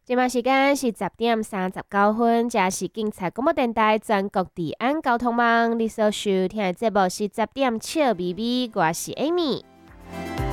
今麦时间是10:39，这是警察广播电台全国治安交通网。你所收听的节目是10点笑咪咪，我是 Amy。